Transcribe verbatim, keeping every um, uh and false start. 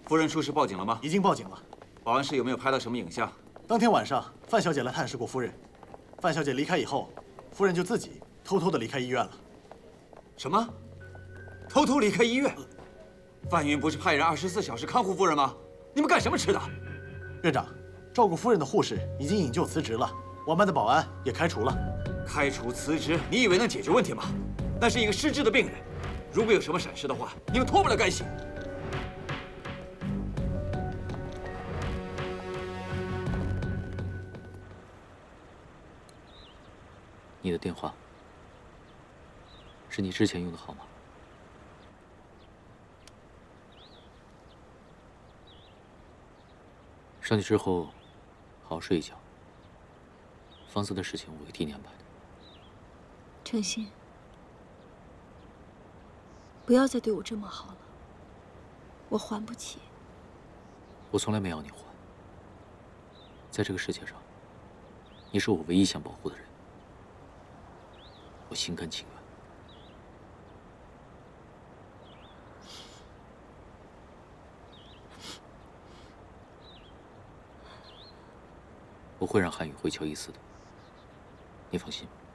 夫人出事报警了吗？ 已经报警了。 保安室有没有拍到什么影像？ 当天晚上，范小姐来探视过夫人。范小姐离开以后，夫人就自己偷偷的离开医院了。 什么？偷偷离开医院？范云不是派人二十四小时看护夫人吗？你们干什么吃的？ 院长，照顾夫人的护士已经引咎辞职了，我们的保安也开除了。 开除辞职，你以为能解决问题吗？那是一个失智的病人，如果有什么闪失的话，你们脱不了干系。 你的电话是你之前用的号码。上去之后，好好睡一觉。房子的事情我会替你安排的。 程心，不要再对我这么好了，我还不起。 我从来没要你还。在这个世界上，你是我唯一想保护的人。我心甘情愿。不会让韩宇回乔伊斯的，你放心。